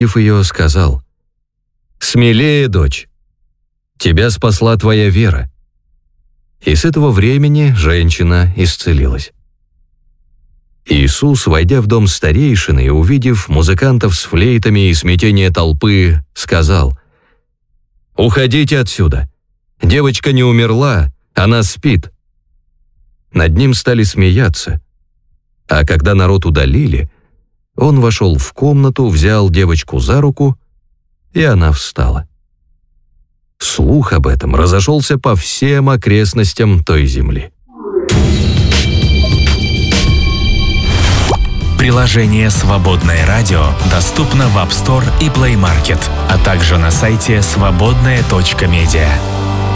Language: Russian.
Увидев ее, сказал: «Смелее, дочь! Тебя спасла твоя вера». И с этого времени женщина исцелилась. Иисус, войдя в дом старейшины и увидев музыкантов с флейтами и смятение толпы, сказал: «Уходите отсюда! Девочка не умерла, она спит». Над ним стали смеяться, а когда народ удалили, он вошел в комнату, взял девочку за руку, и она встала. Слух об этом разошелся по всем окрестностям той земли. Приложение «Свободное радио» доступно в App Store и Play Market, а также на сайте свободное.медиа.